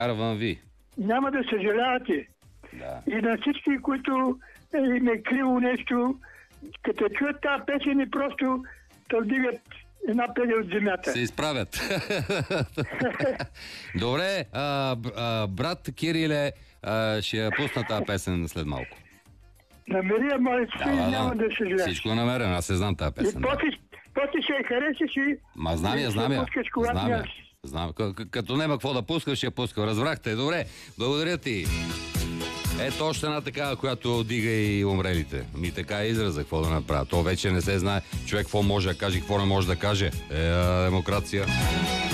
Вярвам ви. Няма да съжалявате. Да. И на всички, които им е криво нещо, като чуят тази песен и просто да вдигат една пеля от земята. Се изправят. Добре, брат Кириле, ще я пусна тази песен след малко. Намери я, моят си, няма да съжаляваш. Всичко е намерено, аз се знам тази И песен. после ще я харесаш и... Ма знам я. Знам. Като няма какво да пускаш, ще я пускам. Разбрахте? Добре, благодаря ти. Ето още една такава, която дига и умрелите. Ми така е израза, какво да направя. То вече не се знае човек какво може да каже, какво не може да каже. Демокрация.